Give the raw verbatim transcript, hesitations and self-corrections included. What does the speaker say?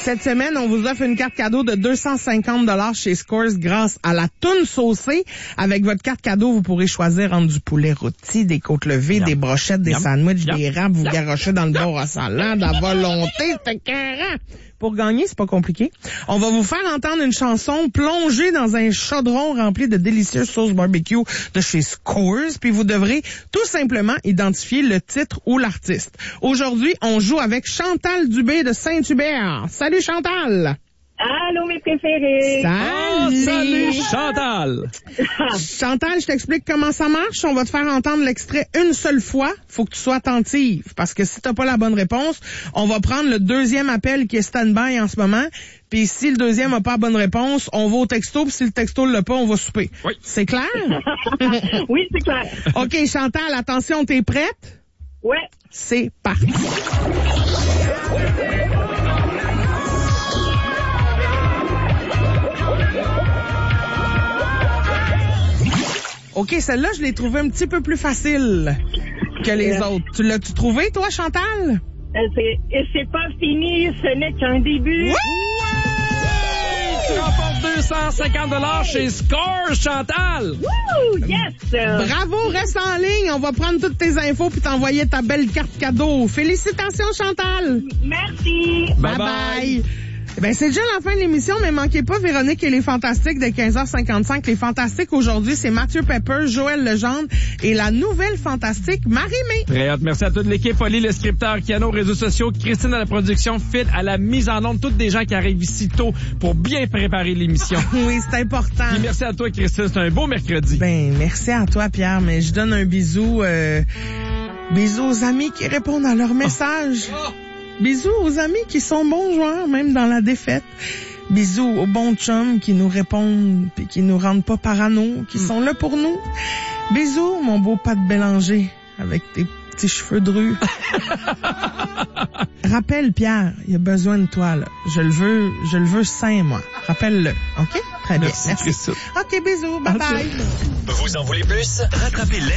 Cette semaine, on vous offre une carte cadeau de deux cent cinquante dollars chez Scores grâce à la toune saucée. Avec votre carte cadeau, vous pourrez choisir entre du poulet rôti, des côtes levées, Yum. des brochettes, des Yum. sandwichs, Yum. des wraps, vous Yum. garochez dans le beurre à salade, à volonté, c'est écœurant. Pour gagner, c'est pas compliqué. On va vous faire entendre une chanson plongée dans un chaudron rempli de délicieuses sauces barbecue de chez Scores, puis vous devrez tout simplement identifier le titre ou l'artiste. Aujourd'hui, on joue avec Chantal Dubé de Saint-Hubert. Salut Chantal! Allô, mes préférés! Salut! Oh, salut, Chantal! Chantal, je t'explique comment ça marche. On va te faire entendre l'extrait une seule fois. Faut que tu sois attentive, parce que si t'as pas la bonne réponse, on va prendre le deuxième appel qui est stand-by en ce moment. Puis si le deuxième a pas la bonne réponse, on va au texto, puis si le texto l'a pas, on va souper. Oui. C'est clair? Oui, c'est clair. OK, Chantal, attention, t'es prête? Ouais. C'est parti. OK, celle-là, je l'ai trouvée un petit peu plus facile que les euh, autres. Tu l'as-tu trouvé, toi, Chantal? Euh, c'est, et c'est pas fini, ce n'est qu'un début. Ouais! Tu remportes deux cent cinquante dollars chez Scores, Chantal! Woo! Yes! Bravo, reste en ligne. On va prendre toutes tes infos puis t'envoyer ta belle carte cadeau. Félicitations, Chantal! Merci! Bye-bye! Bye. Ben c'est déjà la fin de l'émission, mais manquez pas Véronique et les Fantastiques de quinze heures cinquante-cinq. Les Fantastiques aujourd'hui, c'est Mathieu Pepper, Joël Legendre et la nouvelle Fantastique Marie-Mé. Très hâte. Merci à toute l'équipe. Oli, le scripteur, Kiano, réseaux sociaux, Christine à la production, Phil à la mise en onde, toutes des gens qui arrivent ici tôt pour bien préparer l'émission. Oui, c'est important. Et merci à toi, Christine. C'est un beau mercredi. Ben, merci à toi, Pierre, mais je donne un bisou, euh, bisous aux amis qui répondent à leurs messages. Oh. Oh. Bisous aux amis qui sont bons joueurs, même dans la défaite. Bisous aux bons chums qui nous répondent puis qui nous rendent pas parano, qui mm. sont là pour nous. Bisous, mon beau Pat Bélanger, avec tes petits cheveux drus. Rappelle, Pierre, il y a besoin de toi, là. Je le veux, je le veux sain, moi. Rappelle-le, OK? Très bien. Merci. Merci. OK, bisous, bye-bye. Vous en voulez plus? Rattrapez